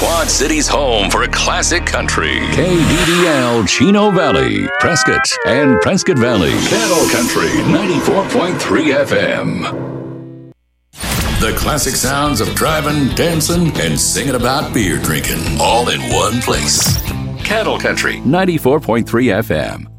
Quad City's home for classic country. KDDL Chino Valley, Prescott, and Prescott Valley. Cattle Country 94.3 FM. The classic sounds of driving, dancing, and singing about beer drinking, all in one place. Cattle Country 94.3 FM.